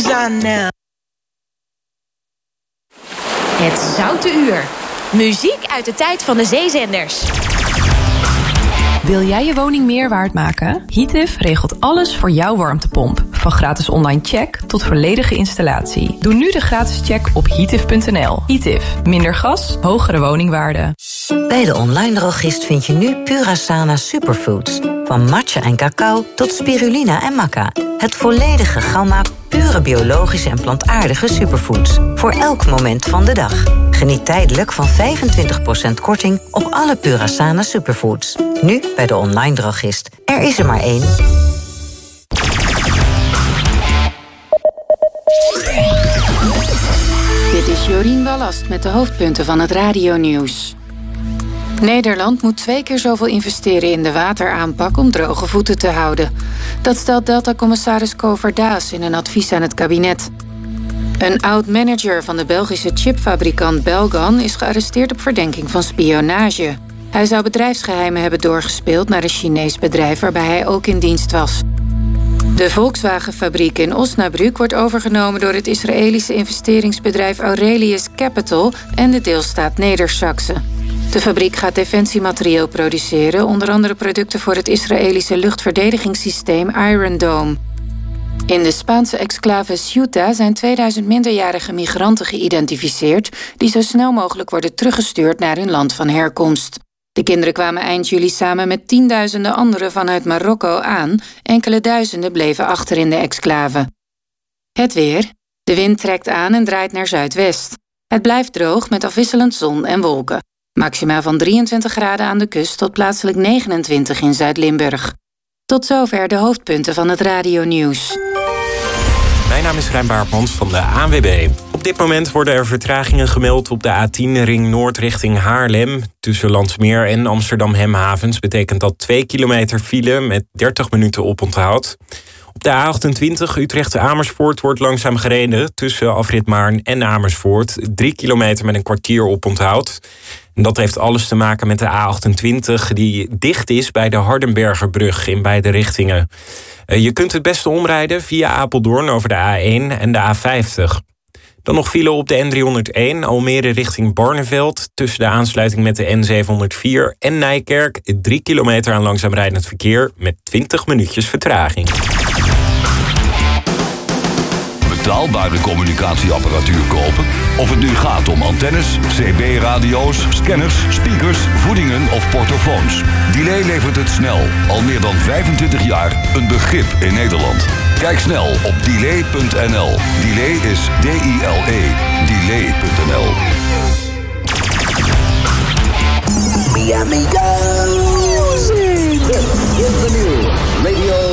things on now. Het Zoute Uur. Muziek uit de tijd van de zeezenders. Wil jij je woning meer waard maken? Heative regelt alles voor jouw warmtepomp. Van gratis online check tot volledige installatie. Doe nu de gratis check op heative.nl. Heative. Minder gas, hogere woningwaarde. Bij de online drogist vind je nu Purasana Superfoods. Van matcha en cacao tot spirulina en maca. Het volledige gamma pure biologische en plantaardige superfoods. Voor elk moment van de dag. Geniet tijdelijk van 25% korting op alle Purasana Superfoods. Nu bij de online drogist. Er is er maar één. Dit is Jorien Ballast met de hoofdpunten van het radionieuws. Nederland moet 2 keer zoveel investeren in de wateraanpak om droge voeten te houden. Dat stelt Delta-commissaris Kover Daas in een advies aan het kabinet. Een oud-manager van de Belgische chipfabrikant Belgan is gearresteerd op verdenking van spionage. Hij zou bedrijfsgeheimen hebben doorgespeeld naar een Chinees bedrijf waarbij hij ook in dienst was. De Volkswagenfabriek in Osnabrück wordt overgenomen door het Israëlische investeringsbedrijf Aurelius Capital en de deelstaat Neder-Saxe. De fabriek gaat defensiematerieel produceren, onder andere producten voor het Israëlische luchtverdedigingssysteem Iron Dome. In de Spaanse exclave Ceuta zijn 2000 minderjarige migranten geïdentificeerd die zo snel mogelijk worden teruggestuurd naar hun land van herkomst. De kinderen kwamen eind juli samen met tienduizenden anderen vanuit Marokko aan. Enkele duizenden bleven achter in de exclave. Het weer. De wind trekt aan en draait naar zuidwest. Het blijft droog met afwisselend zon en wolken. Maxima van 23 graden aan de kust tot plaatselijk 29 in Zuid-Limburg. Tot zover de hoofdpunten van het radionieuws. Mijn naam is Rijn Baartmans van de ANWB. Op dit moment worden er vertragingen gemeld op de A10 Ring Noord richting Haarlem. Tussen Landsmeer en Amsterdam-Hemhavens betekent dat 2 kilometer file met 30 minuten oponthoud. Op de A28 Utrecht-Amersfoort wordt langzaam gereden tussen Afrit Maarn en Amersfoort. 3 kilometer met een kwartier oponthoud. En dat heeft alles te maken met de A28 die dicht is bij de Hardenbergerbrug in beide richtingen. Je kunt het beste omrijden via Apeldoorn over de A1 en de A50. Dan nog file op de N301 Almere richting Barneveld tussen de aansluiting met de N704 en Nijkerk. 3 kilometer aan langzaam rijdend verkeer met 20 minuutjes vertraging. Betaalbare communicatieapparatuur kopen? Of het nu gaat om antennes, CB-radio's, scanners, speakers, voedingen of portofoons. Delay levert het snel. Al meer dan 25 jaar een begrip in Nederland. Kijk snel op delay.nl. Delay is D-I-L-E. Delay.nl. Mi amigos, bienvenido Radio